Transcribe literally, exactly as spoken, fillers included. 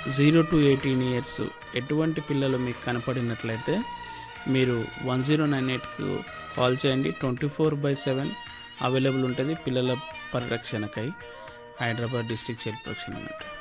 Zero to eighteen years ఎటువంటి పిల్లలు మీకు కనపడినట్లయితే మీరు వన్ జీరో నైన్ ఎయిట్కు కాల్ చేయండి. Twenty four by seven available ఉంటుంది పిల్లల పరిరక్షణకై. హైదరాబాద్ డిస్ట్రిక్ట్ చైల్డ్ ప్రొటెక్షన్ అన్నట్టు.